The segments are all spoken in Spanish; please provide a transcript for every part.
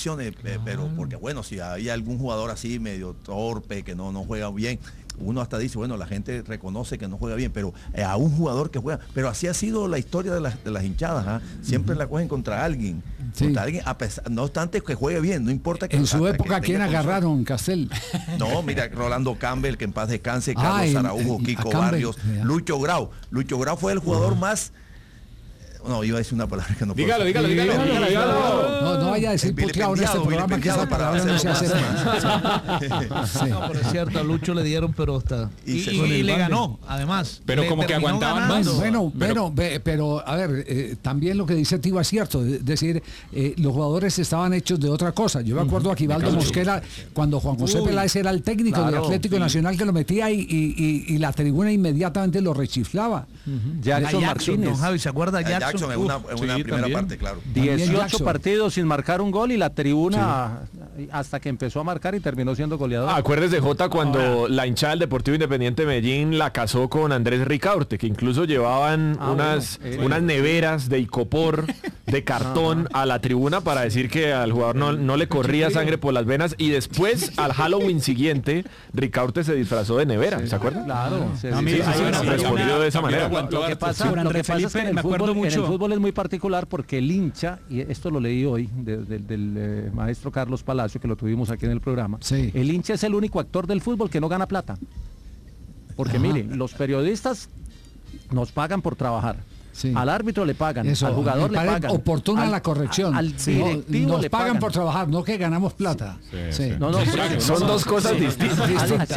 selecciones, pero porque bueno, si hay algún jugador así medio torpe, que no juega bien, uno hasta dice, bueno, la gente reconoce que no juega bien, pero a un jugador que juega, pero así ha sido la historia de las hinchadas, siempre la cogen contra alguien, no obstante que juegue bien, no importa que... En su época, ¿quién agarraron, Castel? No, mira, Rolando Campbell, que en paz descanse, Carlos Araujo, Kiko Barrios, Lucho Grau fue el jugador más... No, iba a decir una palabra que no puedo. Dígalo. No vaya a decir puteado en este programa, que esa palabra no se hace más. No, pero es cierto, a Lucho le dieron, pero está... Y le ganó, además. Pero como que aguantaban más. Bueno, pero a ver, también lo que dice Tiba es cierto, es decir, los jugadores estaban hechos de otra cosa. Yo me acuerdo a Aquivaldo Mosquera, cuando Juan José Peláez era el técnico del Atlético Nacional, que lo metía y la tribuna inmediatamente lo rechiflaba. Jackson Martínez. Don Javi, ¿se acuerda de Jackson? En una primera parte, claro. 18 partidos sin marcar un gol y la tribuna hasta que empezó a marcar y terminó siendo goleador. Acuérdese, Jota, cuando la hinchada del Deportivo Independiente de Medellín la casó con Andrés Ricaurte, que incluso llevaban unas neveras de icopor, de cartón a la tribuna para decir que al jugador no le corría sangre por las venas, y después al Halloween siguiente Ricaurte se disfrazó de nevera, ¿se acuerdan? Claro. Respondido de esa manera. Lo que pasa es que en el fútbol es muy particular porque el hincha, y esto lo leí hoy del maestro Carlos Palacio, que lo tuvimos aquí en el programa, el hincha es el único actor del fútbol que no gana plata. Porque miren, los periodistas nos pagan por trabajar. Al árbitro le pagan, al jugador le pagan. Oportuna la corrección. Al directivo nos le pagan por trabajar, no que ganamos plata. Son dos cosas distintas.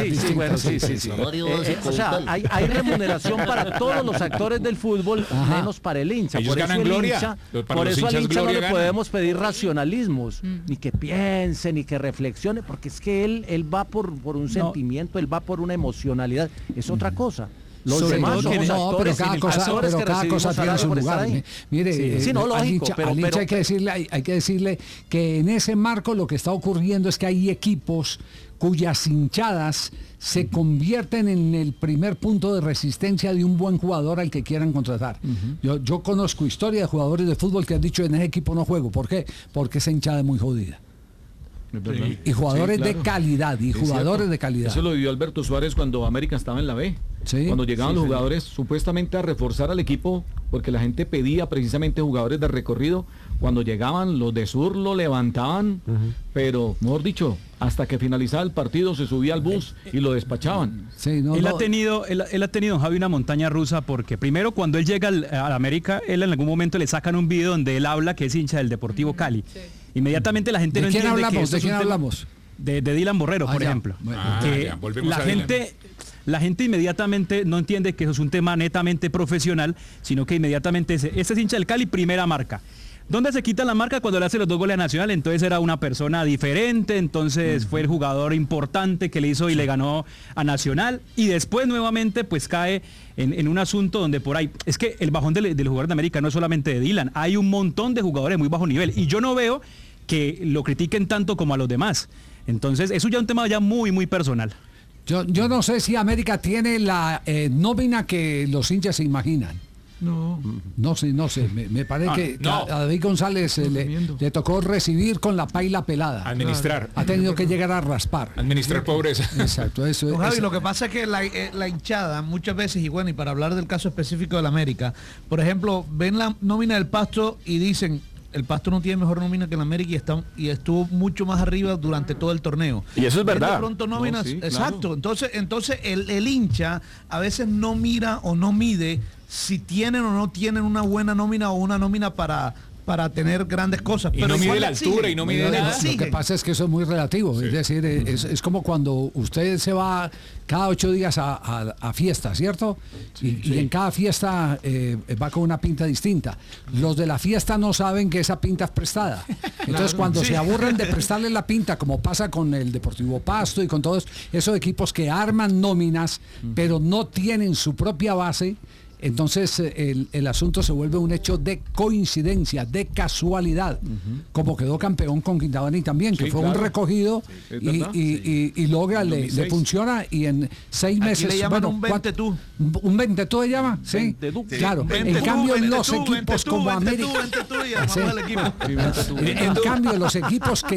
O sea, hay remuneración para todos los actores del fútbol, menos para el hincha. Ellos ganan gloria. Por eso al hincha no le podemos pedir racionalismos, ni que piense, ni que reflexione, porque es que él va por un sentimiento, él va por una emocionalidad, es otra cosa. Los demás somos actores, pero cada cosa tiene su lugar. Mire, lógico, al hincha hay que decirle que en ese marco lo que está ocurriendo es que hay equipos cuyas hinchadas se convierten en el primer punto de resistencia de un buen jugador al que quieran contratar. Yo conozco historia de jugadores de fútbol que han dicho: en ese equipo no juego. ¿Por qué? Porque esa hinchada es muy jodida. Y jugadores de calidad, de calidad. Eso lo vivió Alberto Suárez cuando América estaba en la B. Cuando llegaban los jugadores supuestamente a reforzar al equipo, porque la gente pedía precisamente jugadores de recorrido. Cuando llegaban los de Sur lo levantaban, pero mejor dicho, hasta que finalizaba el partido se subía al bus y lo despachaban. Él ha tenido, Javi, una montaña rusa, porque primero cuando él llega a América, él en algún momento le sacan un video donde él habla que es hincha del Deportivo Cali. Inmediatamente la gente no entiende ¿De quién hablamos? De Dylan Borrero, por ejemplo. La gente inmediatamente no entiende que eso es un tema netamente profesional, sino que inmediatamente este es hincha del Cali, primera marca. ¿Dónde se quita la marca? Cuando le hace los 2 goles a Nacional, entonces era una persona diferente, entonces fue el jugador importante que le hizo y le ganó a Nacional, y después nuevamente pues cae en un asunto donde por ahí, es que el bajón del jugador de América no es solamente de Dylan, hay un montón de jugadores de muy bajo nivel, y yo no veo que lo critiquen tanto como a los demás. Entonces eso ya es un tema ya muy, muy personal. Yo no sé si América tiene la nómina que los hinchas se imaginan. No sé. Me parece que a David González le tocó recibir con la paila pelada. Administrar. Ha tenido que llegar a raspar. Administrar pobreza. Exacto, eso es. Javi, lo que pasa es que la hinchada muchas veces, y bueno, y para hablar del caso específico del América, por ejemplo, ven la nómina del Pasto y dicen: el Pasto no tiene mejor nómina que el América y estuvo mucho más arriba durante todo el torneo. Y eso es verdad. De pronto nóminas, exacto. Claro. Entonces el hincha a veces no mira o no mide si tienen o no tienen una buena nómina o una nómina para tener grandes cosas. Y pero no mide la altura y no mide nada. Lo que pasa es que eso es muy relativo. Es decir, es como cuando usted se va cada 8 días a fiesta, ¿cierto? Y en cada fiesta va con una pinta distinta. Los de la fiesta no saben que esa pinta es prestada. Entonces cuando se aburren de prestarle la pinta, como pasa con el Deportivo Pasto y con todos esos equipos que arman nóminas, pero no tienen su propia base, entonces el asunto se vuelve un hecho de coincidencia, de casualidad, como quedó campeón con Quintabani también, que fue un recogido y logra, le funciona, y en 6 meses... Aquí le llaman un 20 tú. ¿Un 20 tú se llama? Sí, claro. En cambio en los equipos como América... En cambio los equipos que